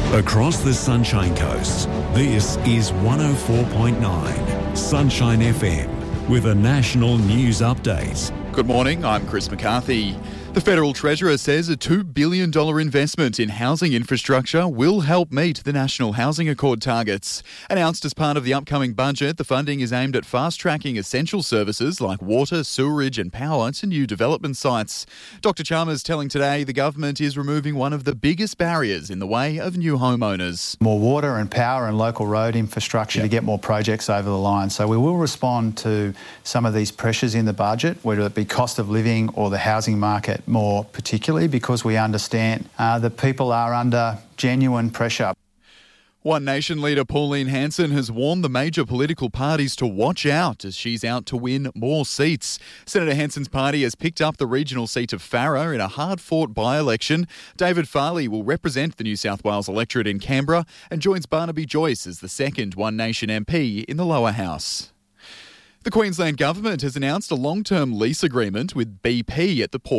Across the Sunshine Coast, this is 104.9 Sunshine FM with a national news update. Good morning, I'm Chris McCarthy. The Federal Treasurer says a $2 billion investment in housing infrastructure will help meet the National Housing Accord targets. Announced as part of the upcoming budget, the funding is aimed at fast-tracking essential services like water, sewerage and power to new development sites. Dr Chalmers telling Today the government is removing one of the biggest barriers in the way of new homeowners. More water and power and local road infrastructure to get more projects over the line. So we will respond to some of these pressures in the budget, whether it be cost of living or the housing market more particularly, because we understand that people are under genuine pressure. One Nation leader Pauline Hanson has warned the major political parties to watch out as she's out to win more seats. Senator Hanson's party has picked up the regional seat of Farrer in a hard-fought by-election. David Farley will represent the New South Wales electorate in Canberra and joins Barnaby Joyce as the second One Nation MP in the lower house. The Queensland Government has announced a long-term lease agreement with BP at the port